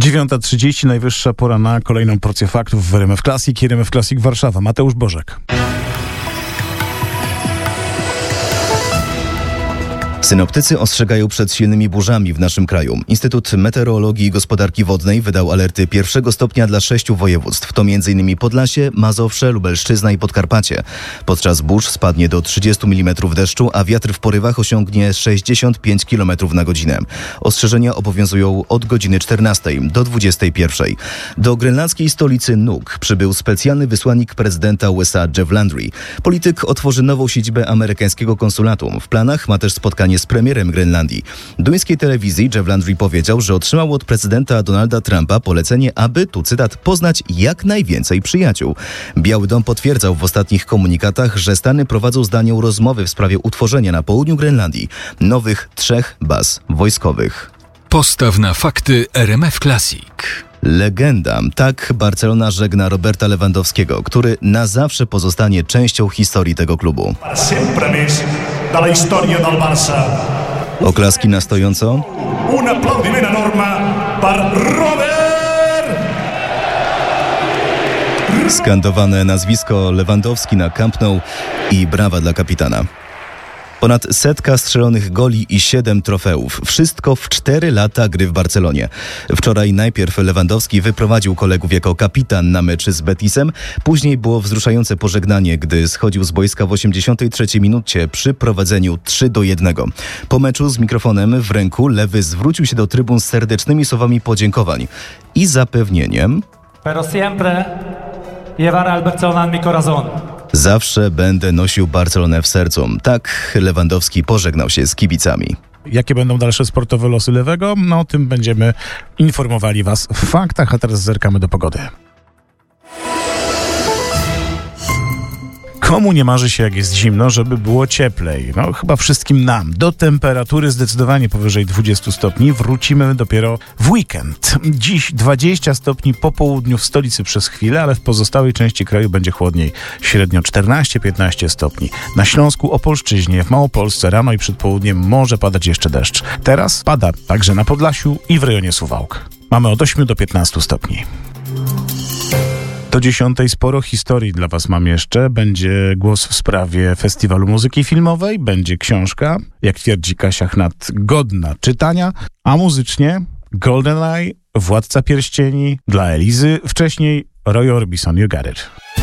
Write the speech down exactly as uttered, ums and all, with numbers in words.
dziewiąta trzydzieści, najwyższa pora na kolejną porcję faktów w R M F Classic i R M F Classic Warszawa. Mateusz Bożek. Synoptycy ostrzegają przed silnymi burzami w naszym kraju. Instytut Meteorologii i Gospodarki Wodnej wydał alerty pierwszego stopnia dla sześciu województw. To m.in. Podlasie, Mazowsze, Lubelszczyzna i Podkarpacie. Podczas burz spadnie do trzydziestu milimetrów deszczu, a wiatr w porywach osiągnie sześćdziesiąt pięć kilometrów na godzinę. Ostrzeżenia obowiązują od godziny czternastej do dwudziestej pierwszej. Do grenlandzkiej stolicy Nuuk przybył specjalny wysłannik prezydenta U S A Jeff Landry. Polityk otworzy nową siedzibę amerykańskiego konsulatu. W planach ma też spotkanie z premierem Grenlandii. Duńskiej telewizji Jeff Landry powiedział, że otrzymał od prezydenta Donalda Trumpa polecenie, aby, tu cytat, poznać jak najwięcej przyjaciół. Biały Dom potwierdzał w ostatnich komunikatach, że Stany prowadzą z Danią rozmowy w sprawie utworzenia na południu Grenlandii nowych trzech baz wojskowych. Postaw na fakty R M F Classic. Legenda. Tak Barcelona żegna Roberta Lewandowskiego, który na zawsze pozostanie częścią historii tego klubu. Oklaski na stojąco. Un aplaudiment enorme per Robert! Skandowane nazwisko Lewandowski na Camp Nou i brawa dla kapitana. Ponad setka strzelonych goli i siedem trofeów. Wszystko w cztery lata gry w Barcelonie. Wczoraj najpierw Lewandowski wyprowadził kolegów jako kapitan na mecz z Betisem. Później było wzruszające pożegnanie, gdy schodził z boiska w osiemdziesiątej trzeciej minucie przy prowadzeniu trzy do jednego. Po meczu z mikrofonem w ręku Lewy zwrócił się do trybun z serdecznymi słowami podziękowań i zapewnieniem: Pero siempre llevar al Barcelona en mi corazón. Zawsze będę nosił Barcelonę w sercu. Tak Lewandowski pożegnał się z kibicami. Jakie będą dalsze sportowe losy Lewego? No o tym będziemy informowali Was w faktach, a teraz zerkamy do pogody. Komu nie marzy się, jak jest zimno, żeby było cieplej? No chyba wszystkim nam. Do temperatury zdecydowanie powyżej dwudziestu stopni wrócimy dopiero w weekend. Dziś dwadzieścia stopni po południu w stolicy przez chwilę, ale w pozostałej części kraju będzie chłodniej. Średnio czternaście piętnaście stopni. Na Śląsku, Opolszczyźnie, w Małopolsce rano i przed południem może padać jeszcze deszcz. Teraz pada także na Podlasiu i w rejonie Suwałk. Mamy od ośmiu do piętnastu stopni. Do dziesiątej sporo historii dla Was mam jeszcze. Będzie głos w sprawie Festiwalu Muzyki Filmowej, będzie książka, jak twierdzi Kasia Chnat, godna czytania, a muzycznie GoldenEye, Władca Pierścieni, dla Elizy, wcześniej Roy Orbison, You Got It.